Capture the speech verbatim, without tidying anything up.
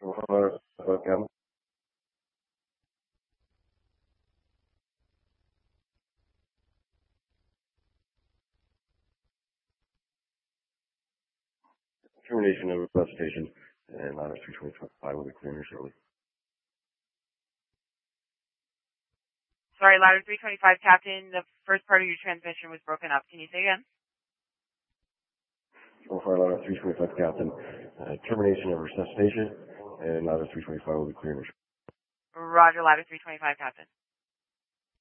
Ladder, uh, Captain. Termination of resuscitation, and Ladder three twenty-five will be clearing shortly. Sorry, Ladder three twenty-five, Captain, the first part of your transmission was broken up. Can you say again? Ladder three twenty-five, Captain. Uh, termination of resuscitation, and Ladder three twenty-five will be clearing shortly. Roger, Ladder three twenty-five, Captain.